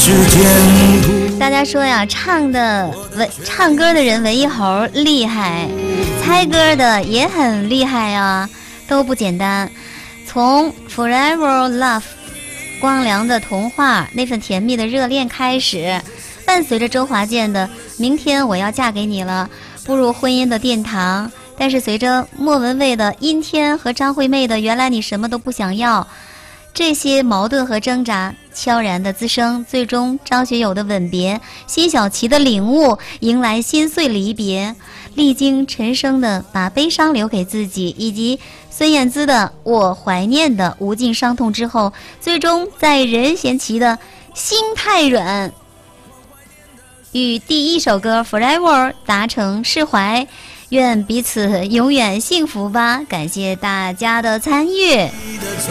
大家说呀，唱歌的人文艺猴厉害，猜歌的也很厉害啊，都不简单。从 Forever Love 光良的童话那份甜蜜的热恋开始，伴随着周华健的明天我要嫁给你了，步入婚姻的殿堂。但是随着莫文蔚的阴天和张惠妹的原来你什么都不想要，这些矛盾和挣扎悄然的滋生，最终张学友的吻别，辛晓琪的领悟，迎来心碎离别，历经陈升的把悲伤留给自己，以及孙燕姿的我怀念的无尽伤痛之后，最终在任贤齐的心太软与第一首歌 Forever 达成释怀，愿彼此永远幸福吧。感谢大家的参与。